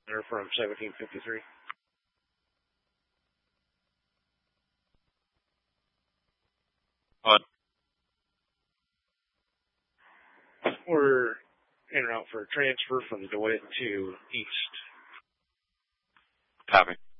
They're from 1753. On. We're en route for a transfer from DeWitt to East. Copy.